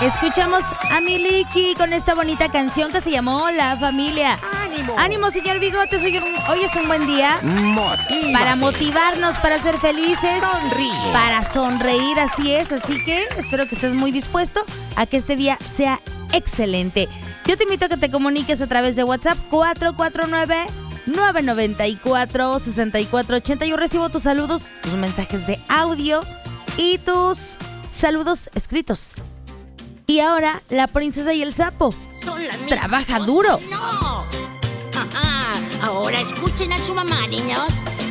Escuchamos a Miliki con esta bonita canción que se llamó La Familia. ¡Ánimo! ¡Ánimo, señor Bigotes! Hoy es un buen día. ¡Motívate! Para motivarnos, para ser felices. ¡Sonríe! Para sonreír, así es. Así que espero que estés muy dispuesto a que este día sea excelente. Yo te invito a que te comuniques a través de WhatsApp 449-994-6480. Yo recibo tus saludos, tus mensajes de audio y tus saludos escritos. Y ahora, la princesa y el sapo. Son las mismas Trabaja cosas. duro. ¡No! Ahora escuchen a su mamá, niños.